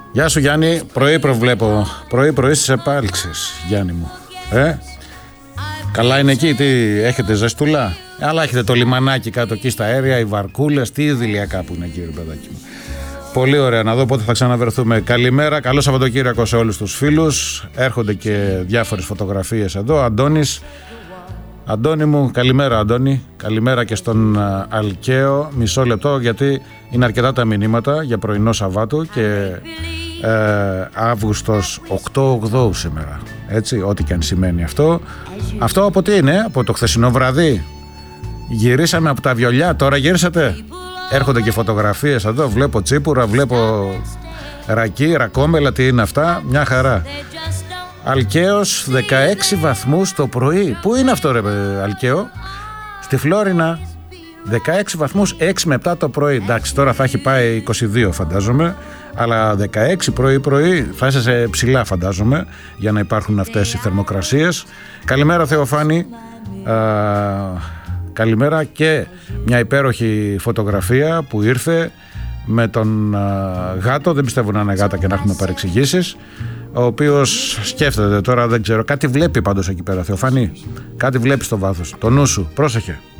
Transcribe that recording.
Γεια σου Γιάννη, πρωί προβλέπω. Πρωί στις επάλξεις, Γιάννη μου. Καλά είναι εκεί, τι έχετε ζεστούλα? Αλλά έχετε το λιμανάκι κάτω εκεί στα αέρια, οι βαρκούλες, τι ιδηλιακά που είναι εκεί, ρε παιδάκι μου. Πολύ ωραία, να δω πότε θα ξαναβερθούμε. Καλημέρα, καλό Σαββατοκύριακο σε όλους τους φίλους. Έρχονται και διάφορες φωτογραφίες εδώ. Αντώνη μου, καλημέρα Αντώνη. Καλημέρα και στον Αλκαίο. Μισό λεπτό γιατί είναι αρκετά τα μηνύματα για πρωινό Σαββάτου και Αύγουστος 8-8 σήμερα. Έτσι, ό,τι και αν σημαίνει αυτό. Αυτό από τι είναι? Από το χθεσινό βραδύ. Γυρίσαμε από τα βιολιά, τώρα γύρισατε? Έρχονται και φωτογραφίες εδώ, βλέπω τσίπουρα, βλέπω ρακί, ρακόμελα, τι είναι αυτά, μια χαρά. Αλκαίος 16 βαθμούς το πρωί. Πού είναι αυτό ρε Αλκαίο? Στη Φλόρινα 16 βαθμούς 6 με 7 το πρωί. Εντάξει, τώρα θα έχει πάει 22 φαντάζομαι, αλλά 16 πρωί θα είσαι σε ψηλά φαντάζομαι, για να υπάρχουν αυτές οι θερμοκρασίες. Καλημέρα Θεοφάνη. Καλημέρα και μια υπέροχη φωτογραφία που ήρθε με τον γάτο, δεν πιστεύω να είναι γάτα και να έχουμε παρεξηγήσεις, ο οποίος σκέφτεται τώρα, δεν ξέρω, κάτι βλέπει πάντως εκεί πέρα Θεοφάνη, κάτι βλέπει στο βάθος, το νου σου, πρόσεχε.